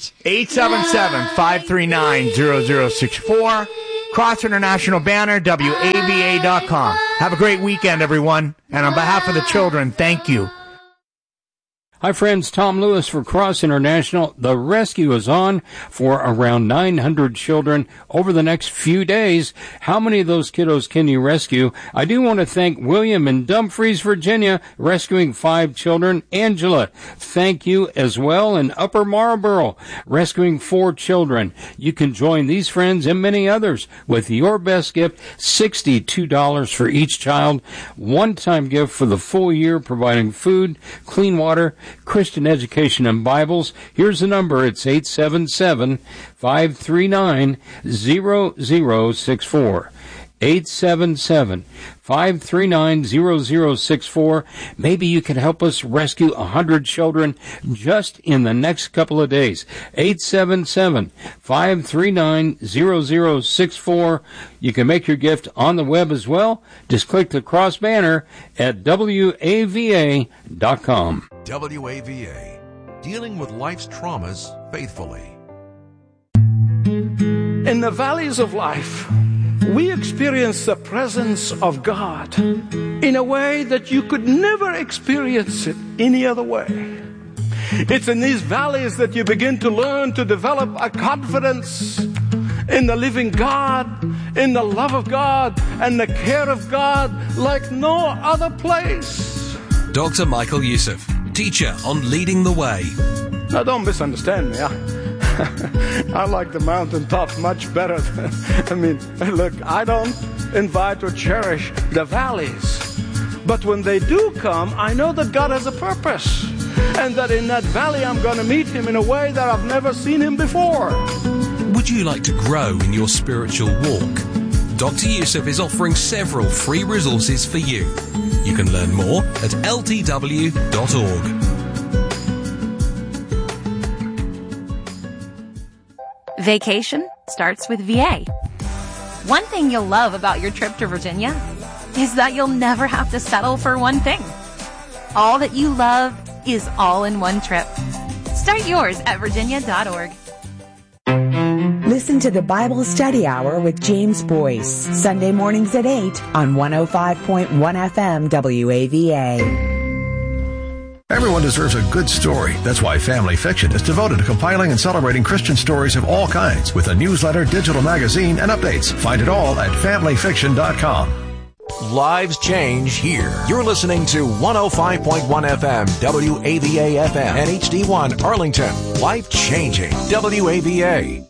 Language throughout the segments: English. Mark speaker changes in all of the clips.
Speaker 1: 877-539-0064. Cross International Banner, WAVA.com. Have a great weekend, everyone. And on behalf of the children, thank you.
Speaker 2: Hi, friends. Tom Lewis for Cross International. The rescue is on for around 900 children over the next few days. How many of those kiddos can you rescue? I do want to thank William in Dumfries, Virginia, rescuing 5 children. Angela, thank you as well. In Upper Marlboro, rescuing 4 children. You can join these friends and many others with your best gift, $62 for each child. One-time gift for the full year, providing food, clean water, Christian education, and Bibles. Here's the number. It's 877-539-0064. 877-539-0064. Maybe you can help us rescue 100 children just in the next couple of days. 877-539-0064. You can make your gift on the web as well. Just click the cross banner at WAVA.com.
Speaker 3: WAVA, dealing with life's traumas faithfully.
Speaker 4: In the valleys of life, we experience the presence of God in a way that you could never experience it any other way. It's in these valleys that you begin to learn to develop a confidence in the living God, in the love of God, and the care of God like no other place.
Speaker 3: Dr. Michael Youssef, teacher on Leading the Way.
Speaker 4: Now, don't misunderstand me. I like the mountaintops much better. Look, I don't invite or cherish the valleys. But when they do come, I know that God has a purpose. And that in that valley, I'm going to meet Him in a way that I've never seen Him before.
Speaker 3: Would you like to grow in your spiritual walk? Dr. Youssef is offering several free resources for you. You can learn more at ltw.org.
Speaker 5: Vacation starts with VA. One thing you'll love about your trip to Virginia is that you'll never have to settle for one thing. All that you love is all in one trip. Start yours at virginia.org.
Speaker 6: Listen to the Bible Study Hour with James Boyce, Sunday mornings at 8 on 105.1 FM WAVA.
Speaker 7: Everyone deserves a good story. That's why Family Fiction is devoted to compiling and celebrating Christian stories of all kinds with a newsletter, digital magazine, and updates. Find it all at familyfiction.com.
Speaker 3: Lives change here. You're listening to 105.1 FM, WAVA FM, and HD1 Arlington. Life changing. WAVA.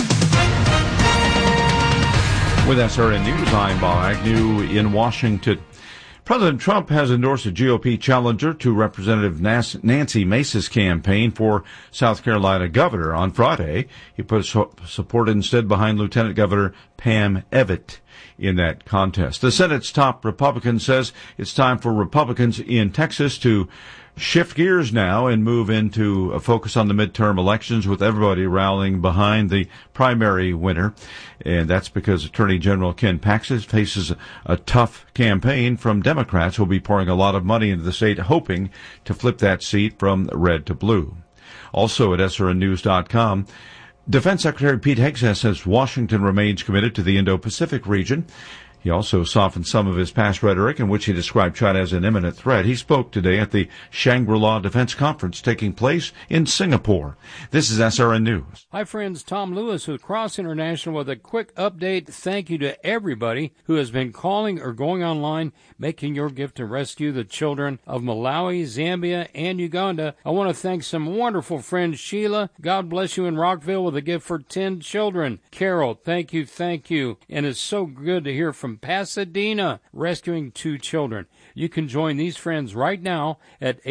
Speaker 8: With SRN News, I'm Bob Agnew in Washington. President Trump has endorsed a GOP challenger to Representative Nancy Mace's campaign for South Carolina governor on Friday. He put support instead behind Lieutenant Governor Pam Evett in that contest. The Senate's top Republican says it's time for Republicans in Texas to shift gears now and move into a focus on the midterm elections, with everybody rallying behind the primary winner. And that's because Attorney General Ken Paxton faces a tough campaign from Democrats who will be pouring a lot of money into the state, hoping to flip that seat from red to blue. Also at SRNnews.com, Defense Secretary Pete Hegseth says Washington remains committed to the Indo-Pacific region. He also softened some of his past rhetoric in which he described China as an imminent threat. He spoke today at the Shangri-La Defense Conference taking place in Singapore. This is SRN News.
Speaker 2: Hi, friends. Tom Lewis with Cross International with a quick update. Thank you to everybody who has been calling or going online, making your gift to rescue the children of Malawi, Zambia, and Uganda. I want to thank some wonderful friends. Sheila, God bless you in Rockville with a gift for 10 children. Carol, thank you. And it's so good to hear from Pasadena, rescuing 2 children. You can join these friends right now at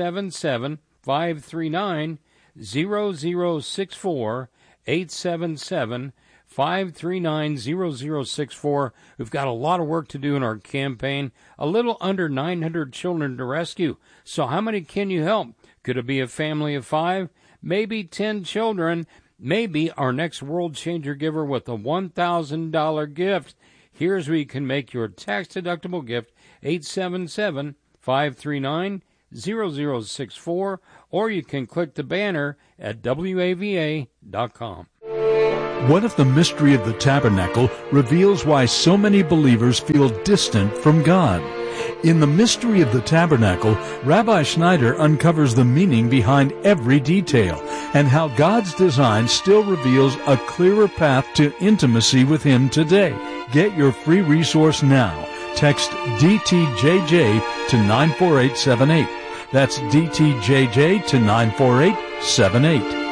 Speaker 2: 877-539-0064, 877-539-0064. We've got a lot of work to do in our campaign, a little under 900 children to rescue. So how many can you help? Could it be a family of 5? Maybe 10 children? Maybe our next World Changer giver with a $1,000 gift. Here's where you can make your tax-deductible gift, 877-539-0064. 0064, or you can click the banner at WAVA.com.
Speaker 9: What if the mystery of the tabernacle reveals why so many believers feel distant from God? In The Mystery of the Tabernacle, Rabbi Schneider uncovers the meaning behind every detail and how God's design still reveals a clearer path to intimacy with Him today. Get your free resource now. Text DTJJ to 94878. That's DTJJ to 94878.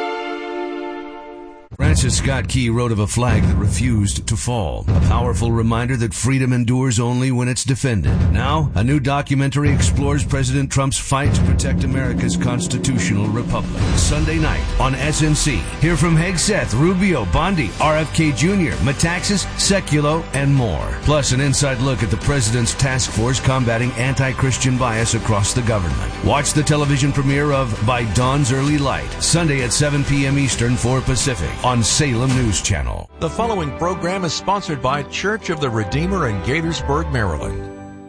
Speaker 10: Francis Scott Key wrote of a flag that refused to fall, a powerful reminder that freedom endures only when it's defended. Now, a new documentary explores President Trump's fight to protect America's constitutional republic. Sunday night on SNC. Hear from Hegseth, Rubio, Bondi, RFK Jr., Metaxas, Sekulow, and more. Plus, an inside look at the president's task force combating anti-Christian bias across the government. Watch the television premiere of By Dawn's Early Light, Sunday at 7 p.m. Eastern, 4 Pacific, on Salem News Channel.
Speaker 3: The following program is sponsored by Church of the Redeemer in Gaithersburg, Maryland.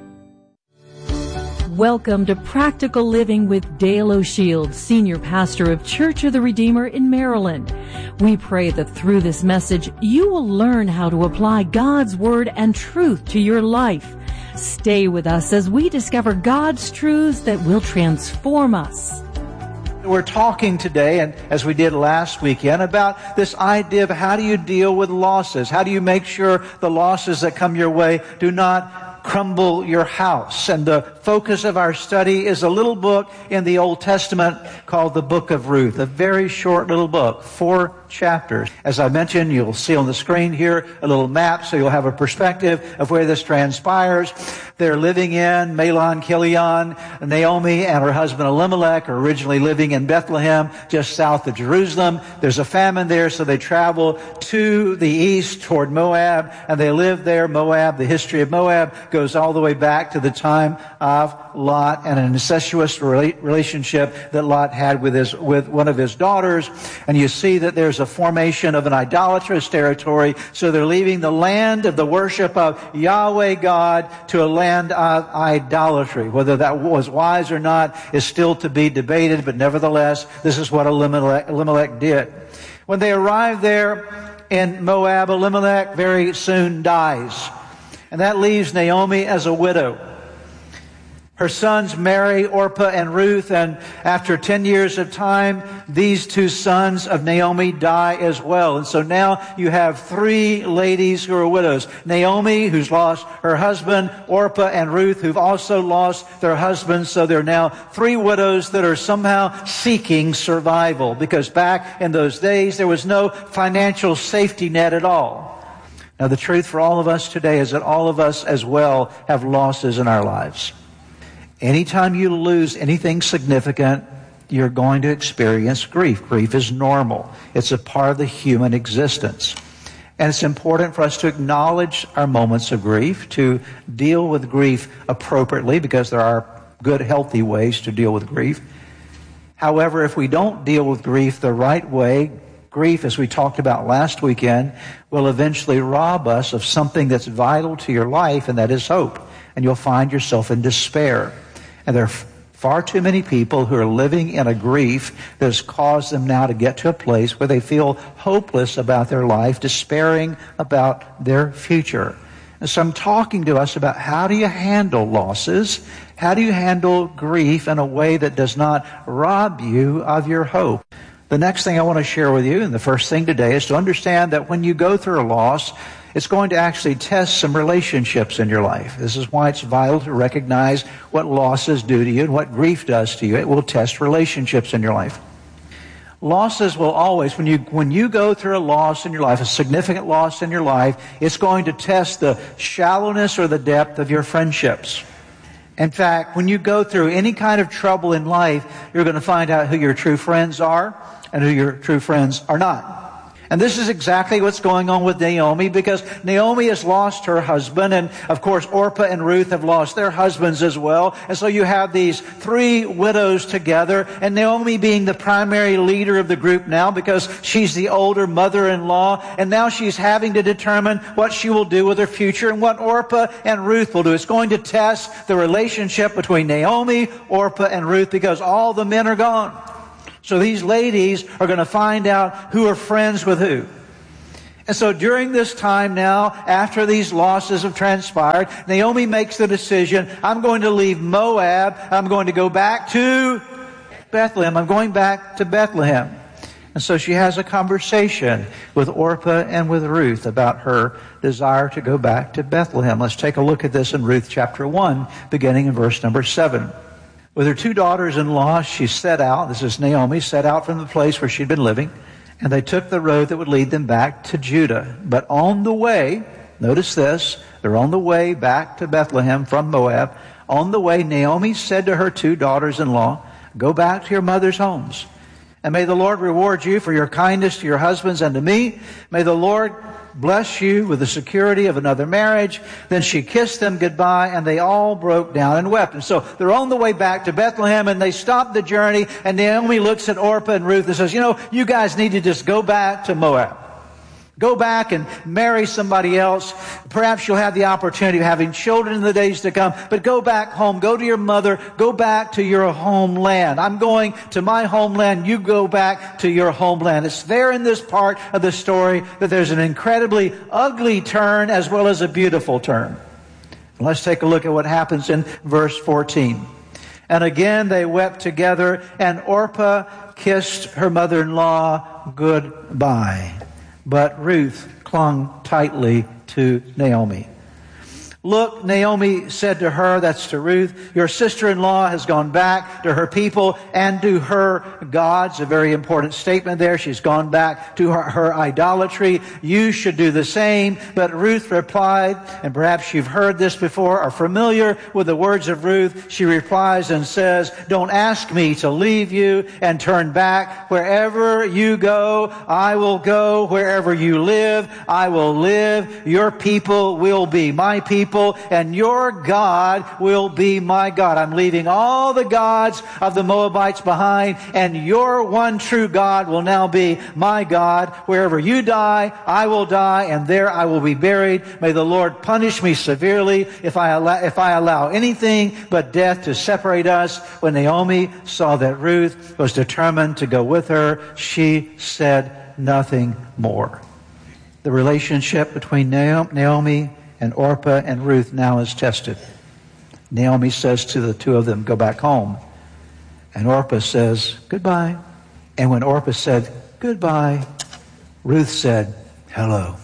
Speaker 11: Welcome to Practical Living with Dale O'Shields, Senior Pastor of Church of the Redeemer in Maryland. We pray that through this message, you will learn how to apply God's Word and truth to your life. Stay with us as we discover God's truths that will transform us.
Speaker 12: We're talking today, and as we did last weekend, about this idea of how do you deal with losses? How do you make sure the losses that come your way do not crumble your house? And the focus of our study is a little book in the Old Testament called the Book of Ruth, a very short little book, 4 chapters. As I mentioned, you'll see on the screen here a little map so you'll have a perspective of where this transpires. They're living in Mahlon, Chilion. Naomi and her husband Elimelech are originally living in Bethlehem, just south of Jerusalem. There's a famine there, so they travel to the east toward Moab, and they live there. Moab, the history of Moab goes all the way back to the time of Lot and an incestuous relationship that Lot had with one of his daughters. And you see that there's a formation of an idolatrous territory. So they're leaving the land of the worship of Yahweh God to a land of idolatry. Whether that was wise or not is still to be debated, but nevertheless, this is what Elimelech did. When they arrive there in Moab, Elimelech very soon dies. And that leaves Naomi as a widow. Her sons marry Orpah and Ruth, and after 10 years of time, these 2 sons of Naomi die as well. And so now you have 3 ladies who are widows. Naomi, who's lost her husband, Orpah and Ruth, who've also lost their husbands. So there are now 3 widows that are somehow seeking survival, because back in those days, there was no financial safety net at all. Now, the truth for all of us today is that all of us as well have losses in our lives. Anytime you lose anything significant, you're going to experience grief. Grief is normal. It's a part of the human existence. And it's important for us to acknowledge our moments of grief, to deal with grief appropriately, because there are good, healthy ways to deal with grief. However, if we don't deal with grief the right way, grief, as we talked about last weekend, will eventually rob us of something that's vital to your life, and that is hope. And you'll find yourself in despair. And there are far too many people who are living in a grief that has caused them now to get to a place where they feel hopeless about their life, despairing about their future. And so I'm talking to us about how do you handle losses? How do you handle grief in a way that does not rob you of your hope? The next thing I want to share with you, and the first thing today, is to understand that when you go through a loss, it's going to actually test some relationships in your life. This is why it's vital to recognize what losses do to you and what grief does to you. It will test relationships in your life. Losses will always, when you go through a loss in your life, a significant loss in your life, it's going to test the shallowness or the depth of your friendships. In fact, when you go through any kind of trouble in life, you're going to find out who your true friends are and who your true friends are not. And this is exactly what's going on with Naomi, because Naomi has lost her husband, and of course Orpah and Ruth have lost their husbands as well. And so you have these three widows together, and Naomi being the primary leader of the group now because she's the older mother-in-law, and now she's having to determine what she will do with her future and what Orpah and Ruth will do. It's going to test the relationship between Naomi, Orpah, and Ruth, because all the men are gone. So these ladies are going to find out who are friends with who. And so during this time now, after these losses have transpired, Naomi makes the decision, I'm going to leave Moab. I'm going to go back to Bethlehem. I'm going back to Bethlehem. And so she has a conversation with Orpah and with Ruth about her desire to go back to Bethlehem. Let's take a look at this in Ruth chapter 1, beginning in verse number 7. With her two daughters-in-law, she set out, this is Naomi, set out from the place where she'd been living, and they took the road that would lead them back to Judah. But on the way, notice this, they're on the way back to Bethlehem from Moab. On the way, Naomi said to her two daughters-in-law, go back to your mother's homes, and may the Lord reward you for your kindness to your husbands and to me. May the Lord bless you with the security of another marriage. Then she kissed them goodbye, and they all broke down and wept. And so they're on the way back to Bethlehem, and they stop the journey, and Naomi looks at Orpah and Ruth and says, you guys need to just go back to Moab. Go back and marry somebody else. Perhaps you'll have the opportunity of having children in the days to come. But go back home. Go to your mother. Go back to your homeland. I'm going to my homeland. You go back to your homeland. It's there in this part of the story that there's an incredibly ugly turn as well as a beautiful turn. Let's take a look at what happens in verse 14. And again they wept together, and Orpah kissed her mother-in-law goodbye. But Ruth clung tightly to Naomi. Look, Naomi said to her, that's to Ruth, your sister-in-law has gone back to her people and to her gods. A very important statement there. She's gone back to her idolatry. You should do the same. But Ruth replied, and perhaps you've heard this before, are familiar with the words of Ruth. She replies and says, don't ask me to leave you and turn back. Wherever you go, I will go. Wherever you live, I will live. Your people will be my people, and your God will be my God. I'm leaving all the gods of the Moabites behind, and your one true God will now be my God. Wherever you die, I will die, and there I will be buried. May the Lord punish me severely if I allow anything but death to separate us. When Naomi saw that Ruth was determined to go with her, she said nothing more. The relationship between Naomi and Orpah and Ruth now is tested. Naomi says to the two of them, go back home. And Orpah says, goodbye. And when Orpah said, goodbye, Ruth said, hello.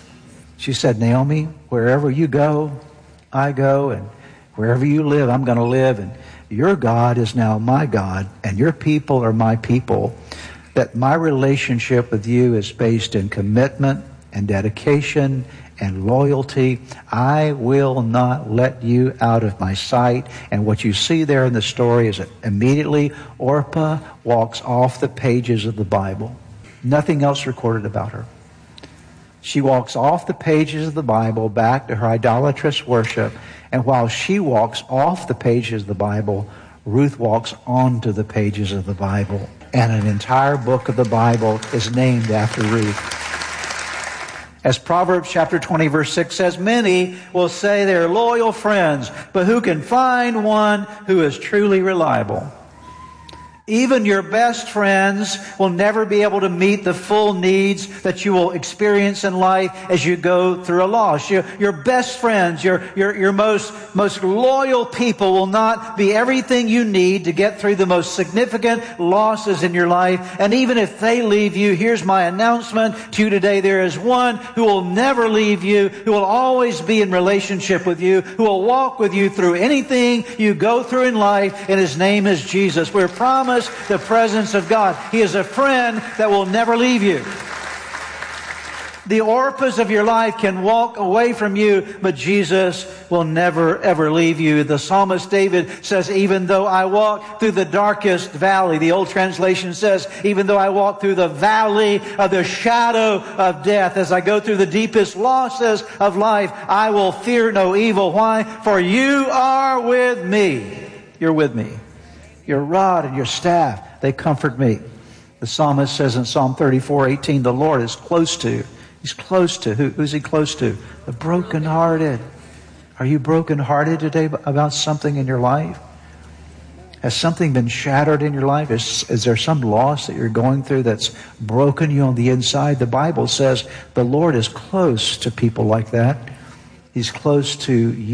Speaker 12: She said, Naomi, wherever you go, I go. And wherever you live, I'm going to live. And your God is now my God. And your people are my people. That my relationship with you is based in commitment and dedication and loyalty. I will not let you out of my sight. And what you see there in the story is that immediately Orpah walks off the pages of the Bible. Nothing else recorded about her. She walks off the pages of the Bible back to her idolatrous worship. And while she walks off the pages of the Bible, Ruth walks onto the pages of the Bible. And an entire book of the Bible is named after Ruth. As Proverbs chapter 20 verse 6 says, many will say they're loyal friends, but who can find one who is truly reliable? Even your best friends will never be able to meet the full needs that you will experience in life as you go through a loss. Your best friends, your most loyal people will not be everything you need to get through the most significant losses in your life. And even if they leave you, here's my announcement to you today. There is one who will never leave you, who will always be in relationship with you, who will walk with you through anything you go through in life, and His name is Jesus. We're promised the presence of God. He is a friend that will never leave you. The Orphans of your life can walk away from you, but Jesus will never, ever leave you. The psalmist David says, even though I walk through the darkest valley, the old translation says, even though I walk through the valley of the shadow of death, as I go through the deepest losses of life, I will fear no evil. Why? For you are with me. You're with me. Your rod and your staff, they comfort me. The psalmist says in Psalm 34:18, the Lord is close to. He's close to. Who's He close to? The brokenhearted. Are you brokenhearted today about something in your life? Has something been shattered in your life? Is there some loss that you're going through that's broken you on the inside? The Bible says the Lord is close to people like that. He's close to you.